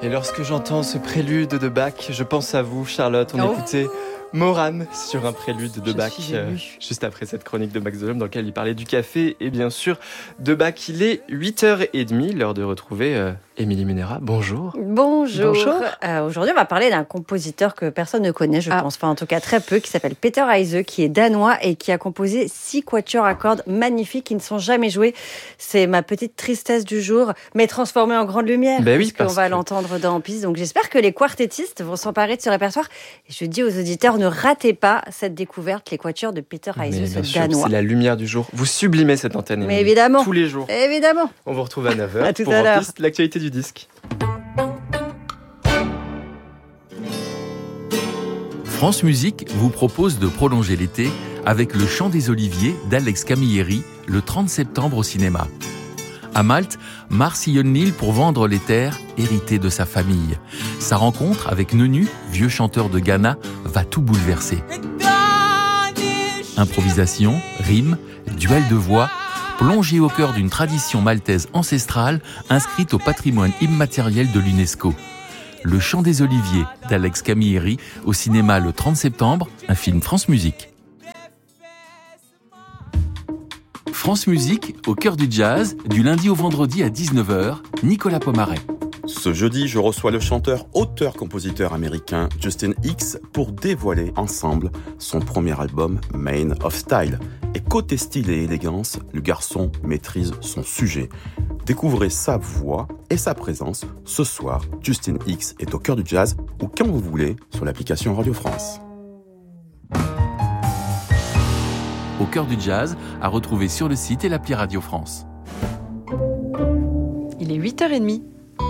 Et lorsque j'entends ce prélude de Bach, je pense à vous, Charlotte. On écoutait Moran sur un prélude de Bach, juste après cette chronique de Max Delhomme dans laquelle il parlait du café et bien sûr de Bach. Il est 8h30, l'heure de retrouver Émilie Munera. Bonjour. Bonjour. Aujourd'hui, on va parler d'un compositeur que personne ne connaît, je pense, enfin en tout cas très peu, qui s'appelle Peter Heise, qui est danois et qui a composé 6 quatuors à cordes magnifiques qui ne sont jamais joués. C'est ma petite tristesse du jour, mais transformée en grande lumière, puisqu'on va l'entendre dans Piste. Donc j'espère que les quartettistes vont s'emparer de ce répertoire. Et je dis aux auditeurs, ne ratez pas cette découverte, les quatuors de Peter Heise, ce danois. C'est la lumière du jour. Vous sublimez cette antenne. Mais évidemment. Tous les jours. Évidemment. On vous retrouve à 9h à tout pour à l'heure. Piste, l'actualité du disque. France Musique vous propose de prolonger l'été avec Le Chant des Oliviers d'Alex Camilleri le 30 septembre au cinéma. À Malte, Mars sillonne l'île pour vendre les terres héritées de sa famille. Sa rencontre avec Nenu, vieux chanteur de Ghana, va tout bouleverser. Improvisation, rimes, duel de voix, plongé au cœur d'une tradition maltaise ancestrale inscrite au patrimoine immatériel de l'UNESCO. Le Chant des Oliviers d'Alex Camilleri au cinéma le 30 septembre, un film France Musique. France Musique, au cœur du jazz, du lundi au vendredi à 19h, Nicolas Pomaret. Ce jeudi, je reçois le chanteur, auteur-compositeur américain Justin Hicks pour dévoiler ensemble son premier album Main of Style. Et côté style et élégance, le garçon maîtrise son sujet. Découvrez sa voix et sa présence ce soir. Justin Hicks est au cœur du jazz ou quand vous voulez sur l'application Radio France. Au cœur du jazz, à retrouver sur le site et l'appli Radio France. Il est 8h30.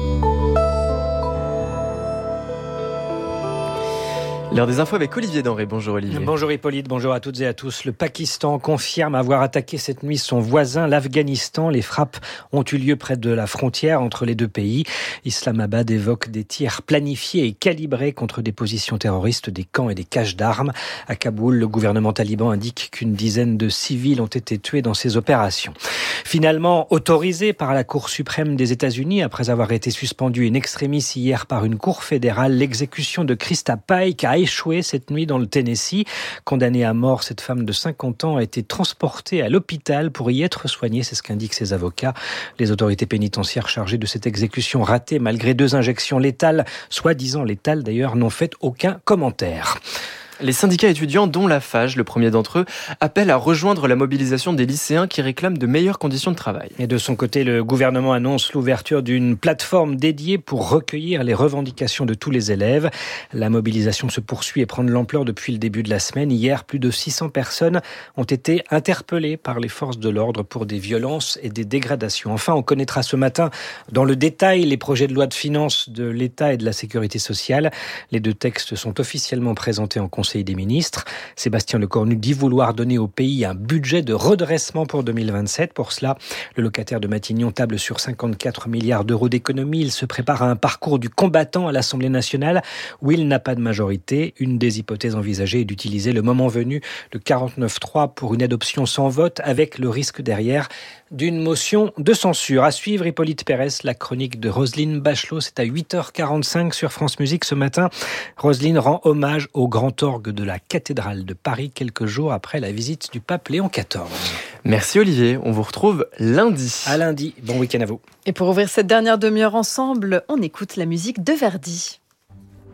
L'heure des infos avec Olivier Denré. Bonjour Olivier. Bonjour Hippolyte, bonjour à toutes et à tous. Le Pakistan confirme avoir attaqué cette nuit son voisin, l'Afghanistan. Les frappes ont eu lieu près de la frontière entre les deux pays. Islamabad évoque des tirs planifiés et calibrés contre des positions terroristes, des camps et des caches d'armes. À Kaboul, le gouvernement taliban indique qu'une dizaine de civils ont été tués dans ces opérations. Finalement autorisé par la Cour suprême des États-Unis, après avoir été suspendu in extremis hier par une cour fédérale, l'exécution de Krista Pike a échoué cette nuit dans le Tennessee. Condamnée à mort, cette femme de 50 ans a été transportée à l'hôpital pour y être soignée, c'est ce qu'indiquent ses avocats. Les autorités pénitentiaires chargées de cette exécution ratée malgré 2 injections létales, soi-disant létales d'ailleurs, n'ont fait aucun commentaire. Les syndicats étudiants, dont la FAGE, le premier d'entre eux, appellent à rejoindre la mobilisation des lycéens qui réclament de meilleures conditions de travail. Et de son côté, le gouvernement annonce l'ouverture d'une plateforme dédiée pour recueillir les revendications de tous les élèves. La mobilisation se poursuit et prend de l'ampleur depuis le début de la semaine. Hier, plus de 600 personnes ont été interpellées par les forces de l'ordre pour des violences et des dégradations. Enfin, on connaîtra ce matin dans le détail les projets de loi de finances de l'État et de la Sécurité sociale. Les 2 textes sont officiellement présentés en Conseil des ministres. Sébastien Lecornu dit vouloir donner au pays un budget de redressement pour 2027. Pour cela, le locataire de Matignon table sur 54 milliards d'euros d'économies. Il se prépare à un parcours du combattant à l'Assemblée nationale où il n'a pas de majorité. Une des hypothèses envisagées est d'utiliser le moment venu le 49.3 pour une adoption sans vote avec le risque derrière d'une motion de censure. À suivre, Hippolyte Pérès, la chronique de Roselyne Bachelot. C'est à 8h45 sur France Musique ce matin. Roselyne rend hommage au grand orgue de la cathédrale de Paris quelques jours après la visite du pape Léon XIV. Merci Olivier, on vous retrouve lundi. À lundi, bon week-end à vous. Et pour ouvrir cette dernière demi-heure ensemble, on écoute la musique de Verdi.